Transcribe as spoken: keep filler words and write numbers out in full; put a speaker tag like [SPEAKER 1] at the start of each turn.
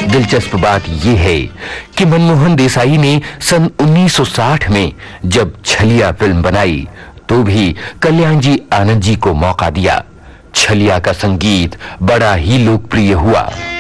[SPEAKER 1] दिलचस्प बात यह है कि मनमोहन देसाई ने सन उन्नीस सौ साठ में जब छलिया फिल्म बनाई तो भी कल्याण जी आनंद जी को मौका दिया। छलिया का संगीत बड़ा ही लोकप्रिय हुआ।